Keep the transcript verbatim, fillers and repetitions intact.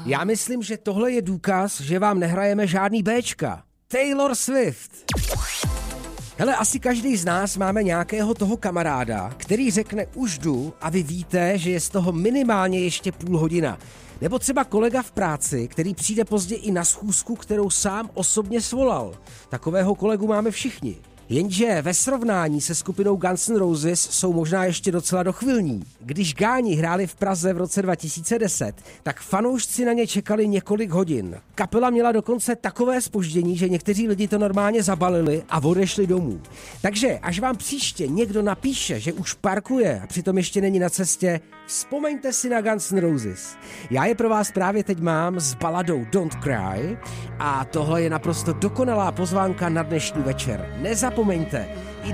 Já myslím, že tohle je důkaz, že vám nehrajeme žádný Béčka. Taylor Swift. Hele, asi každý z nás máme nějakého toho kamaráda, který řekne už jdu a vy víte, že je z toho minimálně ještě půl hodina. Nebo třeba kolega v práci, který přijde pozdě i na schůzku, kterou sám osobně svolal. Takového kolegu máme všichni. Jenže ve srovnání se skupinou Guns N' Roses jsou možná ještě docela dochvilní. Když Gáni hráli v Praze v roce dva tisíce deset, tak fanoušci na ně čekali několik hodin. Kapela měla dokonce takové zpoždění, že někteří lidi to normálně zabalili a odešli domů. Takže až vám příště někdo napíše, že už parkuje a přitom ještě není na cestě, vzpomeňte si na Guns N' Roses. Já je pro vás právě teď mám s baladou Don't Cry a tohle je naprosto dokonalá pozvánka na dnešní večer. Nezapomeňte,